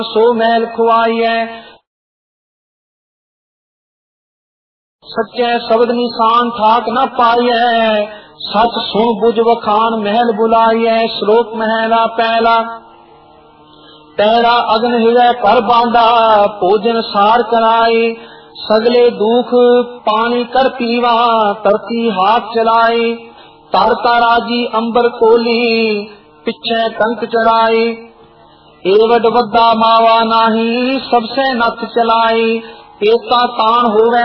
सो महल खुआइए। सच्चे शब्द निशान ठाक न पाइए, सच सुन बुझ वखान महल बुलाइए। श्लोक महला पहला। पैरा अग्न हृदय पर बांधा, भोजन सार कराई। सगले दुख पानी कर पीवा, तरती हाथ चलाई। तरता राजी अंबर कोली, पिछे कंक चढ़ाई। एवड वद्दा मावा नाही, सबसे नथ चलाई। एता तान होवे